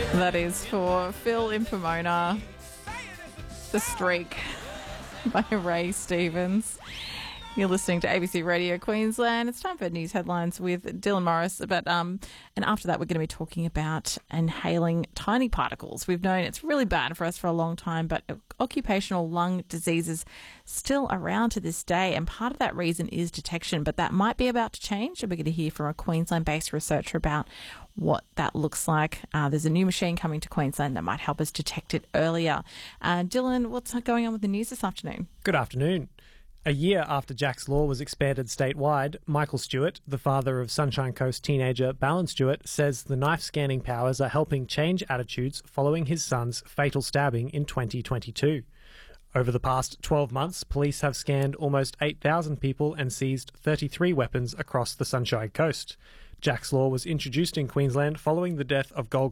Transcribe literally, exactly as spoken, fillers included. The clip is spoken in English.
That is for Phil in Pomona, The Streak by Ray Stevens. You're listening to A B C Radio Queensland. It's time for news headlines with Dylan Morris. But um, and after that, we're going to be talking about inhaling tiny particles. We've known it's really bad for us for a long time, but occupational lung disease is still around to this day, and part of that reason is detection. But that might be about to change, and we're going to hear from a Queensland-based researcher about what that looks like. Uh, there's a new machine coming to Queensland that might help us detect it earlier. Uh, Dylan, what's going on with the news this afternoon? Good afternoon. A year after Jack's Law was expanded statewide, Michael Stewart, the father of Sunshine Coast teenager Ballon Stewart, says the knife scanning powers are helping change attitudes following his son's fatal stabbing in twenty twenty-two. Over the past twelve months, police have scanned almost eight thousand people and seized thirty-three weapons across the Sunshine Coast. Jack's Law was introduced in Queensland following the death of Gold